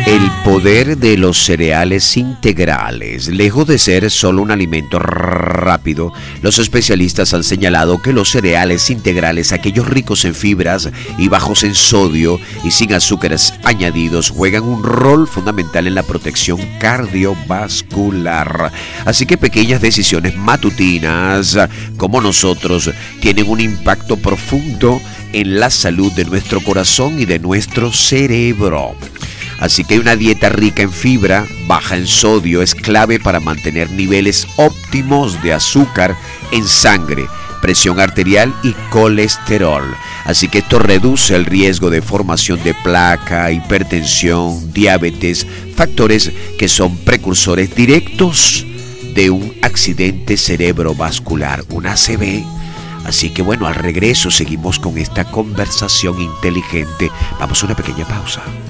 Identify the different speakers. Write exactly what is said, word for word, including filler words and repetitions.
Speaker 1: El poder de los cereales integrales. Lejos de ser solo un alimento rápido, los especialistas han señalado que los cereales integrales, aquellos ricos en fibras y bajos en sodio y sin azúcares añadidos, juegan un rol fundamental en la protección cardiovascular. Así que pequeñas decisiones matutinas, como nosotros, tienen un impacto profundo en la salud de nuestro corazón y de nuestro cerebro. Así que una dieta rica en fibra, baja en sodio, es clave para mantener niveles óptimos de azúcar en sangre, presión arterial y colesterol. Así que esto reduce el riesgo de formación de placa, hipertensión, diabetes, factores que son precursores directos de un accidente cerebrovascular, un A C V. Así que bueno, al regreso seguimos con esta conversación inteligente. Vamos a una pequeña pausa.